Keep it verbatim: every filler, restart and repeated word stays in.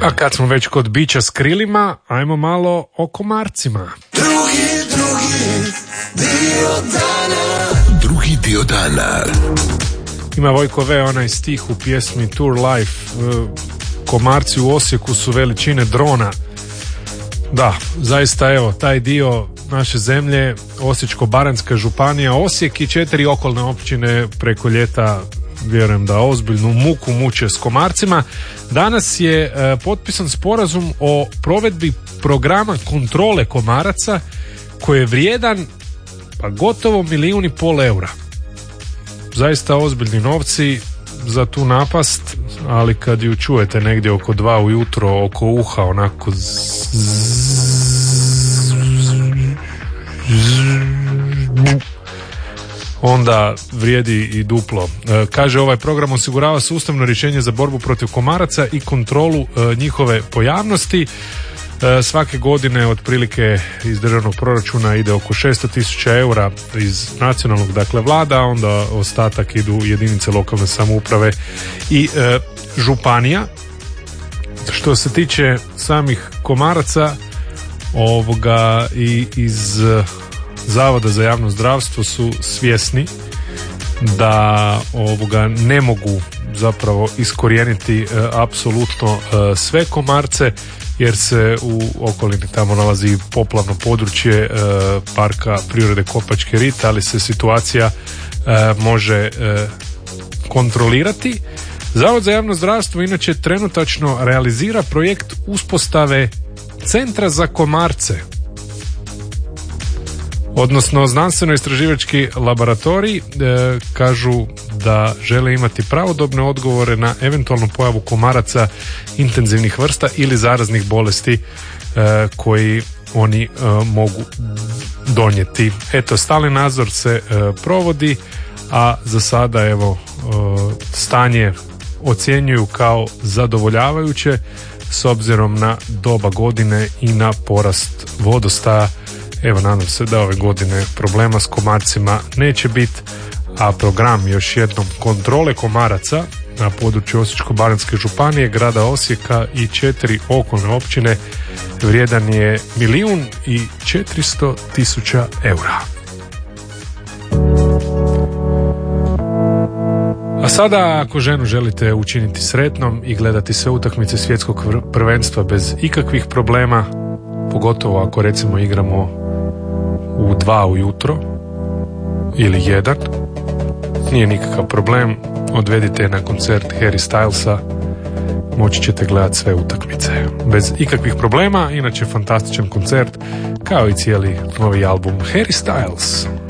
A kad smo već kod bića s krilima, ajmo malo o komarcima. Drugi, drugi dio dana. Drugi dio dana. Ima Vojko V, onaj stih u pjesmi Tour Life. Komarci u Osijeku su veličine drona. Da, zaista evo, taj dio naše zemlje, Osječko-baranjska županija, Osijek i četiri okolne općine preko ljeta, vjerujem da ozbiljnu muku muče s komarcima. Danas je e, potpisan sporazum o provedbi programa kontrole komaraca koji je vrijedan pa gotovo milijun i pol eura. Zaista ozbiljni novci za tu napast, ali kad ju čujete negdje oko dva ujutro oko uha onako onda vrijedi i duplo. E, kaže, ovaj program osigurava sustavno rješenje za borbu protiv komaraca i kontrolu e, njihove pojavnosti. E, svake godine otprilike iz državnog proračuna ide oko šesto tisuća eura iz nacionalnog, dakle vlada, onda ostatak idu jedinice lokalne samouprave i e, županija. Što se tiče samih komaraca, ovoga i iz Zavoda za javno zdravstvo su svjesni da ovoga ne mogu zapravo iskorijeniti e, apsolutno e, sve komarce, jer se u okolini tamo nalazi poplavno područje e, parka prirode Kopački rit, ali se situacija e, može e, kontrolirati. Zavod za javno zdravstvo inače trenutačno realizira projekt uspostave centra za komarce, odnosno znanstveno-istraživački laboratorij. E, kažu da žele imati pravodobne odgovore na eventualnu pojavu komaraca intenzivnih vrsta ili zaraznih bolesti e, koji oni e, mogu donijeti. Eto, stalni nadzor se e, provodi, a za sada evo e, stanje ocjenjuju kao zadovoljavajuće s obzirom na doba godine i na porast vodostaja. Evo, nadam se da ove godine problema s komarcima neće biti, a program još jednom kontrole komaraca na području Osječko-baranjske županije, grada Osijeka i četiri okolne općine vrijedan je milijun i četiristo tisuća eura. A sada, ako ženu želite učiniti sretnom i gledati sve utakmice svjetskog prvenstva bez ikakvih problema, pogotovo ako recimo igramo u dva ujutro ili jedan, nije nikakav problem, odvedite na koncert Harry Stylesa, moći ćete gledati sve utakmice bez ikakvih problema. Inače fantastičan koncert, kao i cijeli novi album Harry Styles.